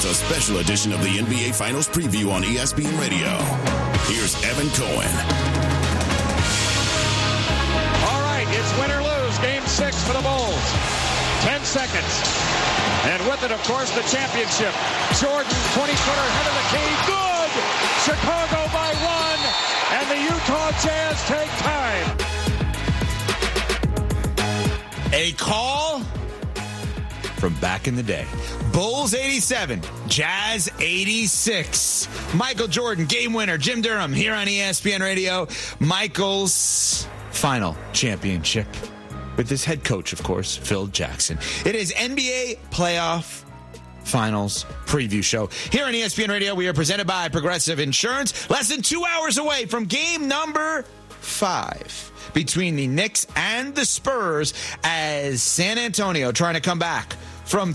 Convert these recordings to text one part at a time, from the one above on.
a special edition of the NBA Finals preview on ESPN Radio. Here's Evan Cohen. All right, it's win or lose. Game 6 for the Bulls. 10 seconds. And with it, of course, the championship. Jordan, 20-footer, head of the key. Good! Chicago by 1. And the Utah Jazz take time. A call from back in the day. Bulls 87, Jazz 86. Michael Jordan, game winner. Jim Durham here on ESPN Radio. Michael's final championship with his head coach, of course, Phil Jackson. It is NBA playoff finals preview show. Here on ESPN Radio, we are presented by Progressive Insurance. Less than 2 hours away from game number 5 between the Knicks and the Spurs as San Antonio trying to come back from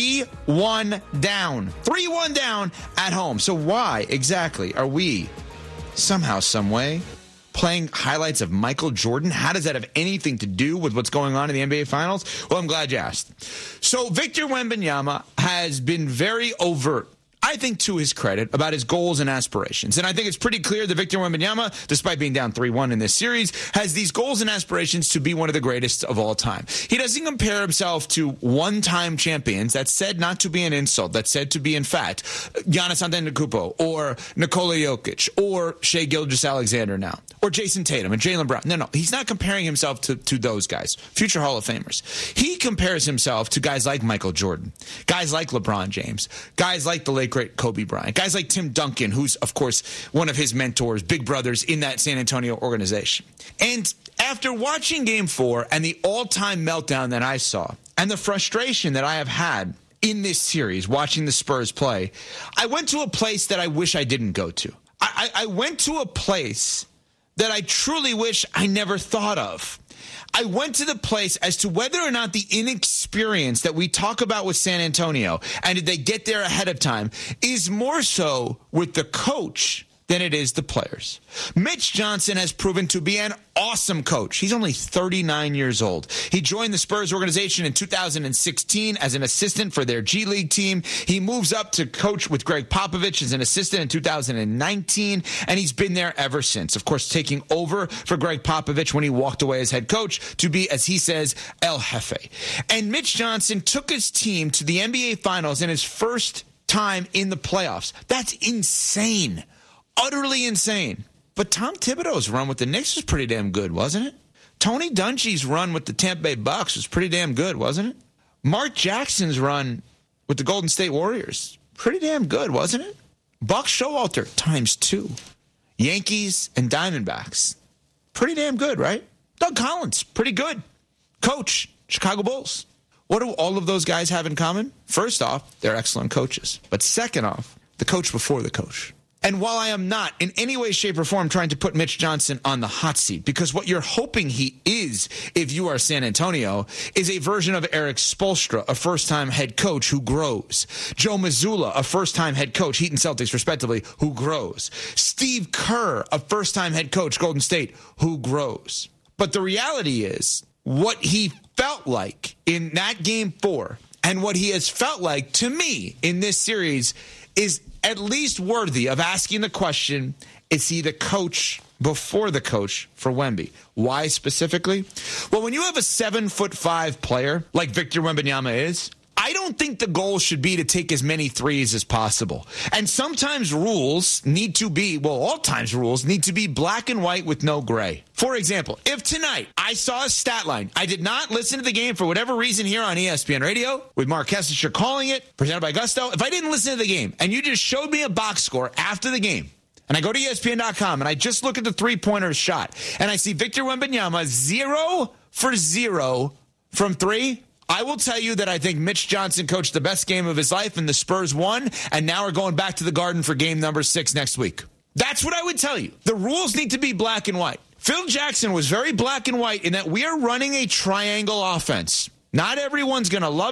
3-1 down. 3-1 down at home. So why exactly are we somehow, some way playing highlights of Michael Jordan? How does that have anything to do with what's going on in the NBA Finals? Well, I'm glad you asked. So Victor Wembanyama has been very overt, I think, to his credit, about his goals and aspirations. And I think it's pretty clear that Victor Wembanyama, despite being down 3-1 in this series, has these goals and aspirations to be one of the greatest of all time. He doesn't compare himself to one-time champions. That's said not to be an insult. That's said to be, in fact, Giannis Antetokounmpo or Nikola Jokic or Shai Gilgeous-Alexander now, or Jason Tatum and Jaylen Brown. No, he's not comparing himself to those guys, future Hall of Famers. He compares himself to guys like Michael Jordan, guys like LeBron James, guys like the late great Kobe Bryant, guys like Tim Duncan, who's, of course, one of his mentors, big brothers in that San Antonio organization. And after watching Game 4 and the all-time meltdown that I saw and the frustration that I have had in this series watching the Spurs play, I went to a place that I wish I didn't go to. I went to a place that I truly wish I never thought of. I went to the place as to whether or not the inexperience that we talk about with San Antonio, and did they get there ahead of time, is more so with the coach than it is the players. Mitch Johnson has proven to be an awesome coach. He's only 39 years old. He joined the Spurs organization in 2016 as an assistant for their G League team. He moves up to coach with Greg Popovich as an assistant in 2019, and he's been there ever since. Of course, taking over for Greg Popovich when he walked away as head coach to be, as he says, El Jefe. And Mitch Johnson took his team to the NBA Finals in his first time in the playoffs. That's insane. Utterly insane. But Tom Thibodeau's run with the Knicks was pretty damn good, wasn't it? Tony Dungy's run with the Tampa Bay Bucks was pretty damn good, wasn't it? Mark Jackson's run with the Golden State Warriors, pretty damn good, wasn't it? Buck Showalter ×2. Yankees and Diamondbacks, pretty damn good, right? Doug Collins, pretty good. Coach, Chicago Bulls. What do all of those guys have in common? First off, they're excellent coaches. But second off, the coach before the coach. And while I am not in any way, shape, or form trying to put Mitch Johnson on the hot seat, because what you're hoping he is, if you are San Antonio, is a version of Eric Spoelstra, a first-time head coach who grows. Joe Mazzulla, a first-time head coach, Heat and Celtics respectively, who grows. Steve Kerr, a first-time head coach, Golden State, who grows. But the reality is, what he felt like in that Game 4 and what he has felt like to me in this series is at least worthy of asking the question, is he the coach before the coach for Wemby? Why specifically? Well, when you have a 7'5" player like Victor Wembanyama is, I don't think the goal should be to take as many threes as possible. And sometimes rules need to be, well, all times rules need to be black and white with no gray. For example, if tonight I saw a stat line, I did not listen to the game for whatever reason here on ESPN Radio, with Mark Kessinger calling it, presented by Gusto. If I didn't listen to the game and you just showed me a box score after the game, and I go to ESPN.com and I just look at the three-pointers shot, and I see Victor Wembanyama 0 for 0 from 3, I will tell you that I think Mitch Johnson coached the best game of his life and the Spurs won, and now we're going back to the Garden for game number 6 next week. That's what I would tell you. The rules need to be black and white. Phil Jackson was very black and white in that we are running a triangle offense. Not everyone's going to love it.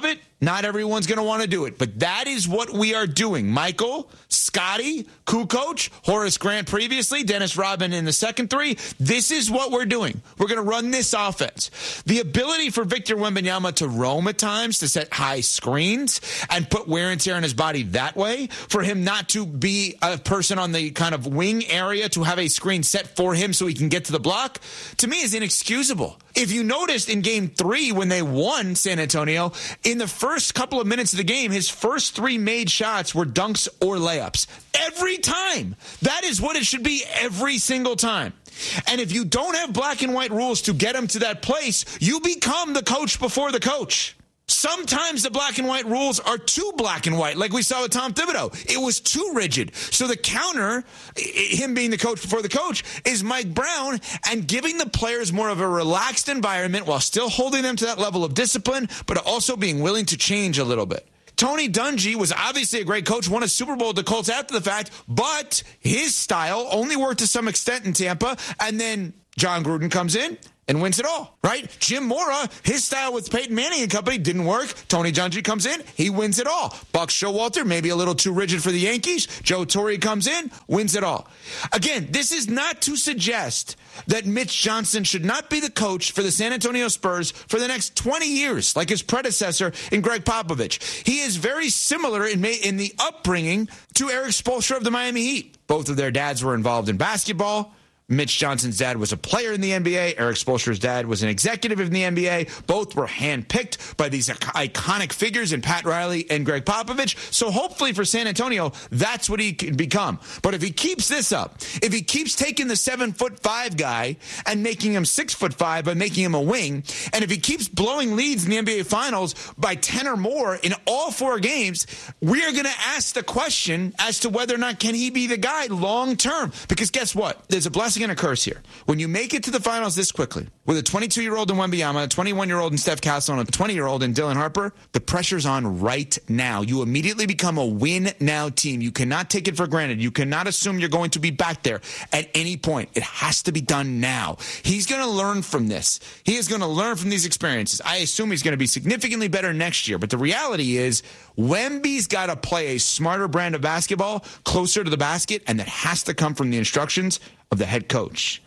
Not everyone's going to want to do it, but that is what we are doing. Michael, Scotty, Kukoc, Horace Grant previously, Dennis Rodman in the second three. This is what we're doing. We're going to run this offense. The ability for Victor Wembanyama to roam at times, to set high screens and put wear and tear on his body that way, for him not to be a person on the kind of wing area to have a screen set for him so he can get to the block, to me is inexcusable. If you noticed in game 3 when they won San Antonio, in the first couple of minutes of the game, his first 3 made shots were dunks or layups. Every time. That is what it should be every single time. And if you don't have black and white rules to get him to that place, you become the coach before the coach. Sometimes the black and white rules are too black and white, like we saw with Tom Thibodeau. It was too rigid. So the counter, him being the coach before the coach, is Mike Brown and giving the players more of a relaxed environment while still holding them to that level of discipline, but also being willing to change a little bit. Tony Dungy was obviously a great coach, won a Super Bowl with the Colts after the fact, but his style only worked to some extent in Tampa, and then John Gruden comes in and wins it all, right? Jim Mora, his style with Peyton Manning and company didn't work. Tony Dungy comes in, he wins it all. Buck Showalter, maybe a little too rigid for the Yankees. Joe Torre comes in, wins it all. Again, this is not to suggest that Mitch Johnson should not be the coach for the San Antonio Spurs for the next 20 years, like his predecessor in Greg Popovich. He is very similar in the upbringing to Eric Spoelstra of the Miami Heat. Both of their dads were involved in basketball. Mitch Johnson's dad was a player in the NBA. Eric Spoelstra's dad was an executive in the NBA. Both were handpicked by these iconic figures in Pat Riley and Greg Popovich. So hopefully for San Antonio, that's what he can become. But if he keeps this up, if he keeps taking the 7'5" guy and making him 6'5" by making him a wing, and if he keeps blowing leads in the NBA Finals by 10 or more in all 4 games, we are going to ask the question as to whether or not can he be the guy long term. Because guess what? There's a blessing and a curse here. When you make it to the finals this quickly, with a 22-year-old in Wembanyama, a 21-year-old in Steph Castle, and a 20-year-old in Dylan Harper, the pressure's on right now. You immediately become a win-now team. You cannot take it for granted. You cannot assume you're going to be back there at any point. It has to be done now. He's going to learn from this. He is going to learn from these experiences. I assume he's going to be significantly better next year, but the reality is Wemby's got to play a smarter brand of basketball closer to the basket, and that has to come from the instructions of the head coach.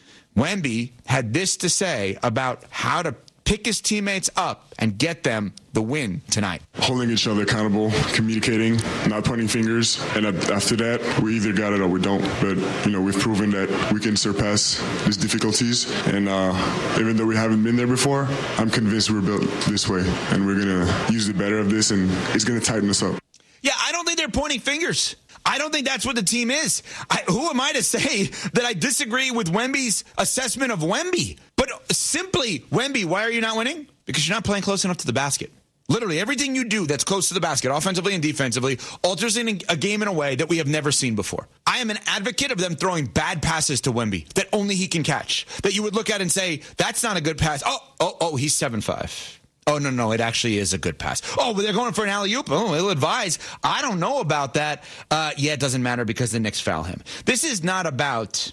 Wemby had this to say about how to pick his teammates up and get them the win tonight. Holding each other accountable, communicating, not pointing fingers, and after that, we either got it or we don't. But, we've proven that we can surpass these difficulties, and even though we haven't been there before, I'm convinced we're built this way, and we're going to use the better of this, and it's going to tighten us up. Yeah, I don't think they're pointing fingers. I don't think that's what the team is. Who am I to say that I disagree with Wemby's assessment of Wemby? But simply, Wemby, why are you not winning? Because you're not playing close enough to the basket. Literally, everything you do that's close to the basket, offensively and defensively, alters in a game in a way that we have never seen before. I am an advocate of them throwing bad passes to Wemby that only he can catch, that you would look at and say, that's not a good pass. Oh, he's 7'5". Oh, no, it actually is a good pass. Oh, but they're going for an alley-oop. Oh, ill advised. I don't know about that. It doesn't matter because the Knicks foul him. This is not about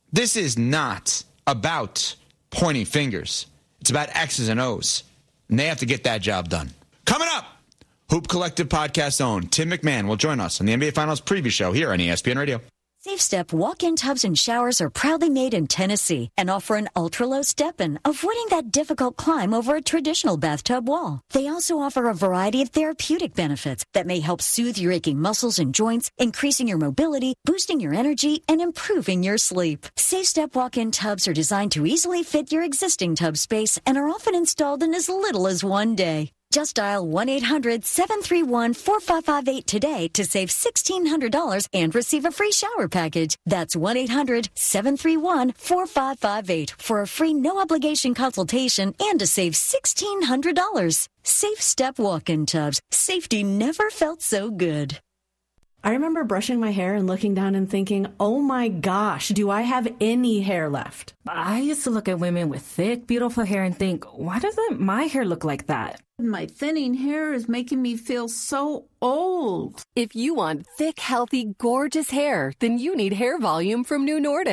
pointing fingers. It's about X's and O's. And they have to get that job done. Coming up, Hoop Collective podcast own Tim McMahon will join us on the NBA Finals preview show here on ESPN Radio. SafeStep walk-in tubs and showers are proudly made in Tennessee and offer an ultra-low step-in, avoiding that difficult climb over a traditional bathtub wall. They also offer a variety of therapeutic benefits that may help soothe your aching muscles and joints, increasing your mobility, boosting your energy, and improving your sleep. SafeStep walk-in tubs are designed to easily fit your existing tub space and are often installed in as little as 1 day. Just dial 1-800-731-4558 today to save $1,600 and receive a free shower package. That's 1-800-731-4558 for a free no-obligation consultation and to save $1,600. Safe Step walk-in tubs. Safety never felt so good. I remember brushing my hair and looking down and thinking, oh my gosh, do I have any hair left? I used to look at women with thick, beautiful hair and think, why doesn't my hair look like that? My thinning hair is making me feel so old. If you want thick, healthy, gorgeous hair, then you need Hair Volume from New Nordic.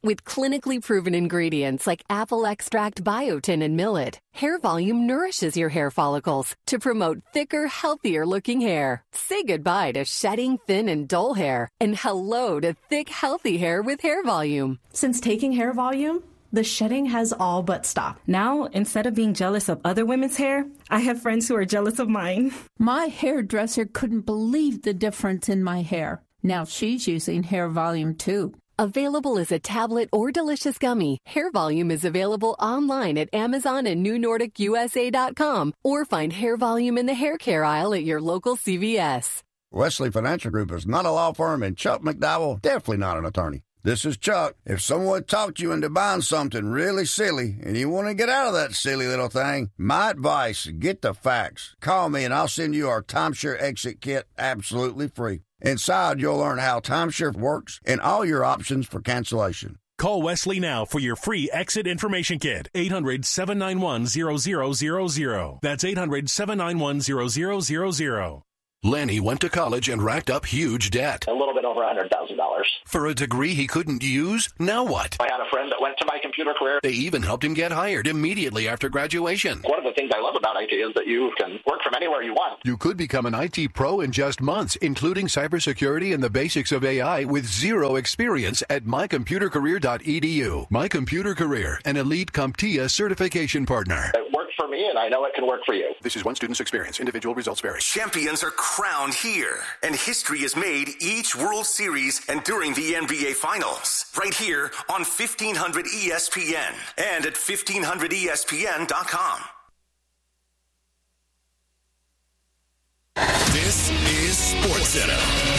With clinically proven ingredients like apple extract, biotin, and millet, Hair Volume nourishes your hair follicles to promote thicker, healthier-looking hair. Say goodbye to shedding thin and dull hair and hello to thick, healthy hair with Hair Volume. Since taking Hair Volume, the shedding has all but stopped. Now, instead of being jealous of other women's hair, I have friends who are jealous of mine. My hairdresser couldn't believe the difference in my hair. Now she's using Hair Volume too. Available as a tablet or delicious gummy, Hair Volume is available online at Amazon and NewNordicUSA.com or find Hair Volume in the hair care aisle at your local CVS. Wesley Financial Group is not a law firm, and Chuck McDowell definitely not an attorney. This is Chuck. If someone talked you into buying something really silly and you want to get out of that silly little thing, my advice, get the facts. Call me and I'll send you our timeshare exit kit absolutely free. Inside, you'll learn how timeshare works and all your options for cancellation. Call Wesley now for your free exit information kit. 800-791-0000. That's 800-791-0000. Lanny went to college and racked up huge debt. A little bit over $100,000. For a degree he couldn't use? Now what? I had a friend that went to My Computer Career. They even helped him get hired immediately after graduation. One of the things I love about IT is that you can work from anywhere you want. You could become an IT pro in just months, including cybersecurity and the basics of AI with zero experience at mycomputercareer.edu. My Computer Career, an elite CompTIA certification partner. It worked for me, and I know it can work for you. This is one student's experience. Individual results vary. Champions are crowned here, and history is made each World Series and during the NBA Finals. Right here on 1500 ESPN and at 1500ESPN.com. This is SportsCenter.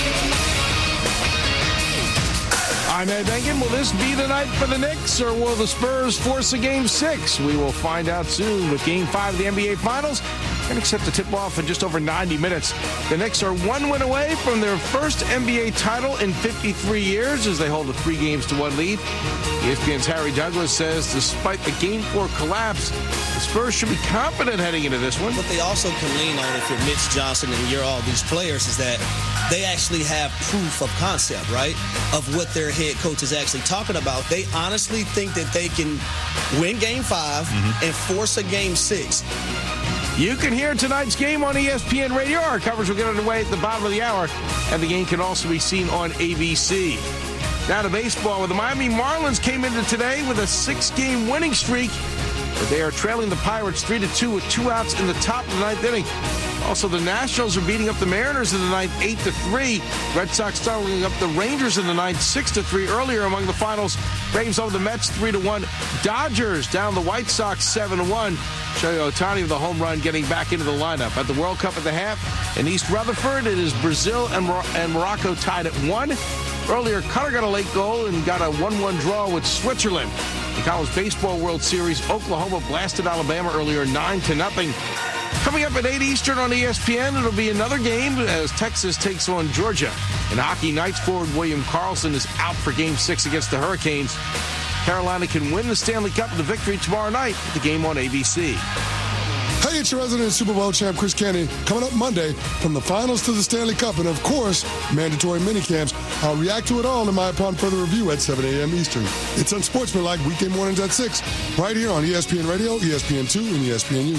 I'm Ed Benkin. Will this be the night for the Knicks, or will the Spurs force a Game 6? We will find out soon with Game 5 of the NBA Finals. Going to accept the tip-off in just over 90 minutes. The Knicks are one win away from their first NBA title in 53 years as they hold a 3-1 lead. ESPN's Harry Douglas says despite the Game 4 collapse, the Spurs should be confident heading into this one. What they also can lean on if you're Mitch Johnson and you're all these players is that they actually have proof of concept, right, of what their head coach is actually talking about. They honestly think that they can win Game 5 and force a Game 6. You can hear tonight's game on ESPN Radio. Our coverage will get underway at the bottom of the hour, and the game can also be seen on ABC. Now to baseball, where the Miami Marlins came into today with a 6-game winning streak, but they are trailing the Pirates 3-2 with 2 outs in the top of the 9th inning. Also, the Nationals are beating up the Mariners in the 9th 8-3. Red Sox starting up the Rangers in the 9th 6-3. Earlier among the finals, Braves over the Mets 3-1. Dodgers down the White Sox 7-1. Shohei Ohtani with a home run getting back into the lineup. At the World Cup at the half in East Rutherford, it is Brazil and Morocco tied at 1. Earlier, Qatar got a late goal and got a 1-1 draw with Switzerland. The College Baseball World Series, Oklahoma blasted Alabama earlier 9-0. Coming up at 8 Eastern on ESPN, it'll be another game as Texas takes on Georgia. In hockey, Knights forward William Karlsson is out for Game 6 against the Hurricanes. Carolina can win the Stanley Cup with a victory tomorrow night with the game on ABC. Hey, it's your resident Super Bowl champ, Chris Kenny, coming up Monday from the finals to the Stanley Cup and, of course, mandatory minicamps. I'll react to it all in my Upon Further Review at 7 a.m. Eastern. It's Unsportsmanlike weekday mornings at 6, right here on ESPN Radio, ESPN2, and ESPNU.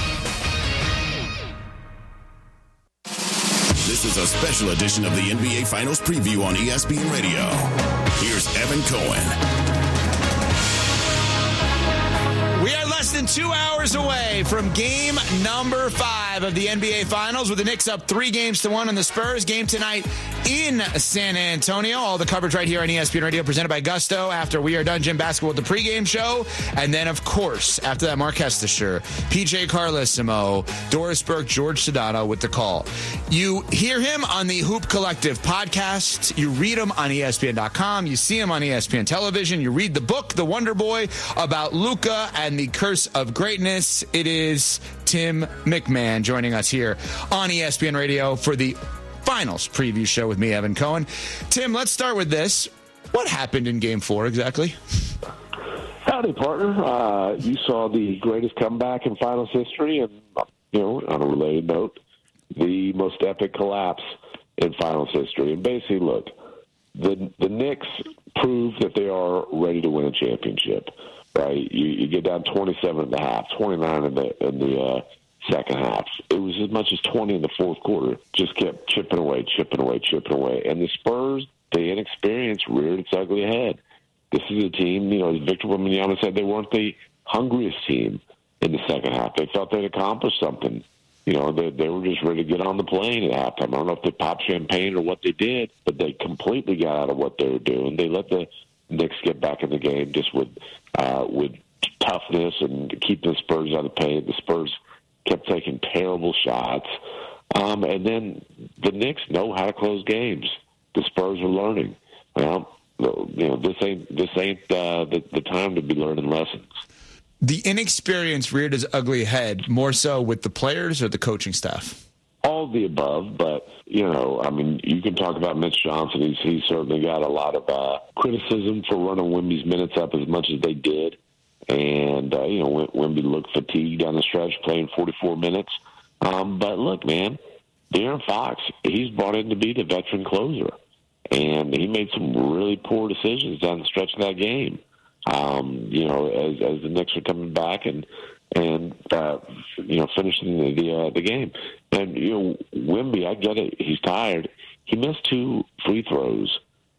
This is a special edition of the NBA Finals preview on ESPN Radio. Here's Evan Cohen. We are less than 2 hours away from game number 5 of the NBA Finals, with the Knicks up 3-1 on the Spurs. Game tonight in San Antonio. All the coverage right here on ESPN Radio, presented by Gusto. After we are done, Jim Basketball with the pregame show. And then, of course, after that, Mark Hestisher, PJ Carlesimo, Doris Burke, George Sedano with the call. You hear him on the Hoop Collective podcast. You read him on ESPN.com. You see him on ESPN television. You read the book, The Wonder Boy, about Luka and the curse of greatness. It is Tim McMahon joining us here on ESPN Radio for the Finals preview show with me, Evan Cohen. Tim, let's start with this. What happened in Game 4 exactly? Howdy, partner. You saw the greatest comeback in Finals history, and, on a related note, the most epic collapse in Finals history. And basically, look, the Knicks prove that they are ready to win a championship, right? You get down 27 at the half, 29 in the second half. It was as much as 20 in the fourth quarter. Just kept chipping away. And the Spurs, the inexperience, reared its ugly head. This is a team, as Victor Wembanyama said, they weren't the hungriest team in the second half. They felt they'd accomplished something. They were just ready to get on the plane at halftime. I don't know if they popped champagne or what they did, but they completely got out of what they were doing. They let the Knicks get back in the game just with toughness and keep the Spurs out of pain. The Spurs kept taking terrible shots. And then the Knicks know how to close games. The Spurs are learning. Well, this ain't the time to be learning lessons. The inexperience reared its ugly head more so with the players or the coaching staff? All of the above, but, you can talk about Mitch Johnson. He's certainly got a lot of criticism for running Wemby's minutes up as much as they did. And, Wemby looked fatigued down the stretch, playing 44 minutes. But look, man, De'Aaron Fox, he's brought in to be the veteran closer. And he made some really poor decisions down the stretch of that game. As the Knicks are coming back and finishing the game. And, Wemby, I get it. He's tired. He missed 2 free throws,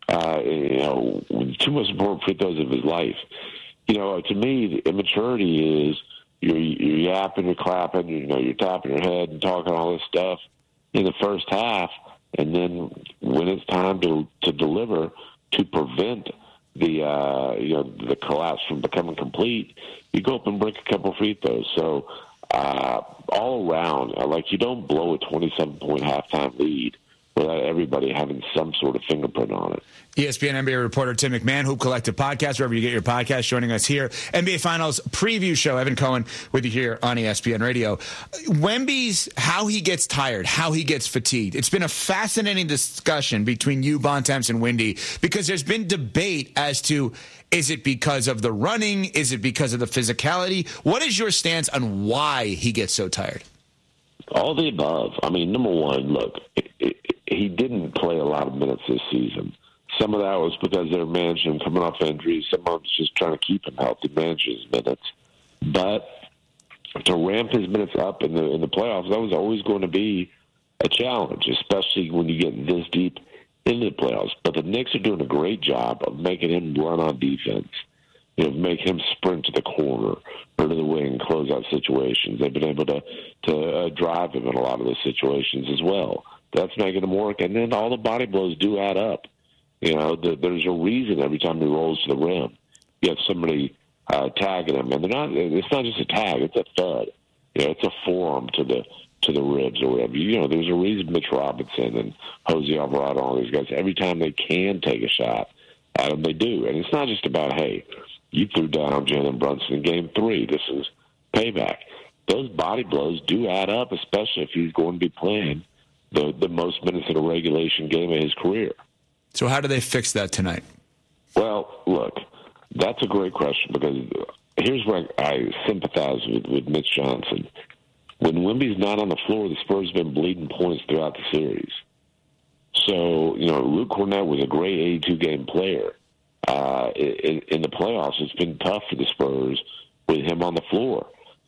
2 most important free throws of his life. To me, the immaturity is you're yapping, you're clapping, you're tapping your head and talking all this stuff in the first half. And then when it's time to deliver, to prevent the collapse from becoming complete, you go up and break a couple free throws. So all around, you don't blow a 27-point halftime lead without everybody having some sort of fingerprint on it. ESPN NBA reporter Tim McMahon, Hoop Collective Podcast, wherever you get your podcast, joining us here. NBA Finals preview show. Evan Cohen with you here on ESPN Radio. Wemby's, how he gets tired, how he gets fatigued. It's been a fascinating discussion between you, Bontemps, and Wendy, because there's been debate as to, is it because of the running? Is it because of the physicality? What is your stance on why he gets so tired? All the above. Number one, look, he didn't play a lot of minutes this season. Some of that was because they were managing him coming off injuries. Some of it's just trying to keep him healthy, manage his minutes. But to ramp his minutes up in the playoffs, that was always going to be a challenge, especially when you get this deep into the playoffs. But the Knicks are doing a great job of making him run on defense. Make him sprint to the corner or to the wing, close out situations. They've been able to drive him in a lot of those situations as well. That's making him work. And then all the body blows do add up. There's a reason every time he rolls to the rim, you have somebody tagging him. And it's not just a tag, it's a thud. It's a forearm to the ribs or whatever. There's a reason Mitch Robinson and Jose Alvarado, all these guys, every time they can take a shot at him, they do. And it's not just about, hey, you threw down Jalen Brunson in Game 3. This is payback. Those body blows do add up, especially if he's going to be playing the most minutes in a regulation game of his career. So how do they fix that tonight? Well, look, that's a great question because here's where I sympathize with Mitch Johnson. When Wemby's not on the floor, the Spurs have been bleeding points throughout the series. So, Luke Kornet was a great 82-game player. In the playoffs, it's been tough for the Spurs with him on the floor.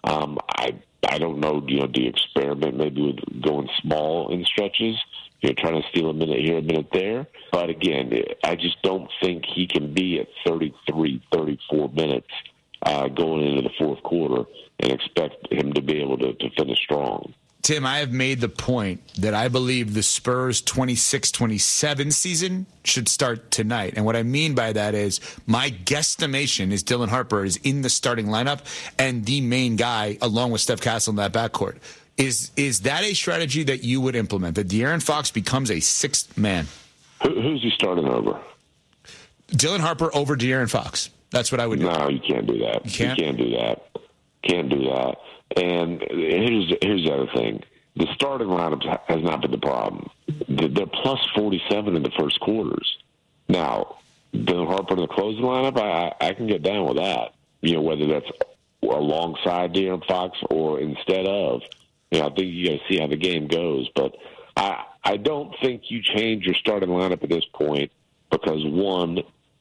I don't know, do you experiment maybe with going small in stretches, trying to steal a minute here, a minute there. But again, I just don't think he can be at 33, 34 minutes going into the fourth quarter and expect him to be able to finish strong. Tim, I have made the point that I believe the Spurs 26-27 season should start tonight. And what I mean by that is my guesstimation is Dylan Harper is in the starting lineup and the main guy, along with Steph Castle in that backcourt. Is that a strategy that you would implement, that De'Aaron Fox becomes a sixth man? Who's he starting over? Dylan Harper over De'Aaron Fox. That's what I would do. No, you can't do that. You can't? You can't do that. Can't do that. And here's the other thing. The starting lineup has not been the problem. They're plus 47 in the first quarters. Now, Dylan Harper in the closing lineup, I can get down with that. Whether that's alongside De'Aaron Fox or instead of. I think you got to see how the game goes. But I don't think you change your starting lineup at this point because, one,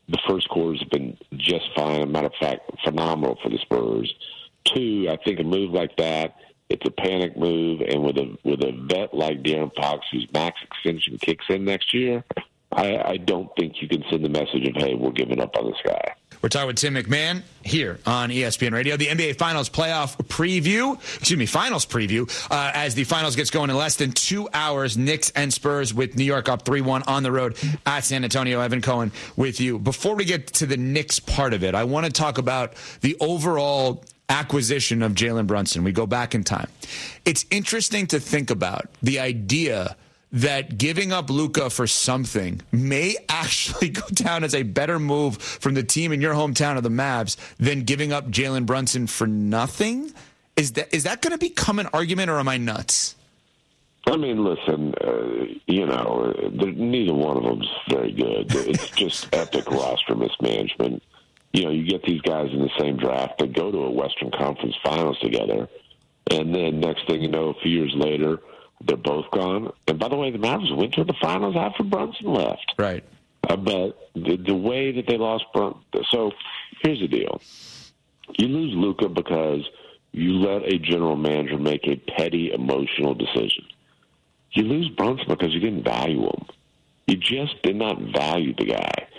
the first quarters have been just fine. As a matter of fact, phenomenal for the Spurs. 2, I think a move like that, it's a panic move, and with a vet like De'Aaron Fox, whose max extension kicks in next year, I don't think you can send the message of, hey, we're giving up on this guy. We're talking with Tim McMahon here on ESPN Radio. The NBA Finals finals preview, as the finals gets going in less than 2 hours. Knicks and Spurs with New York up 3-1 on the road at San Antonio. Evan Cohen with you. Before we get to the Knicks part of it, I want to talk about the overall acquisition of Jalen Brunson. We go back in time. It's interesting to think about the idea that giving up Luka for something may actually go down as a better move from the team in your hometown of the Mavs than giving up Jalen Brunson for nothing. Is that going to become an argument, or am I nuts? I mean, listen, neither one of them's very good. It's just epic roster mismanagement. You get these guys in the same draft, they go to a Western Conference Finals together, and then next thing you know, a few years later, they're both gone. And by the way, the Mavs went to the finals after Brunson left. Right. But the way that they lost Brunson. So here's the deal. You lose Luka because you let a general manager make a petty emotional decision. You lose Brunson because you didn't value him. You just did not value the guy.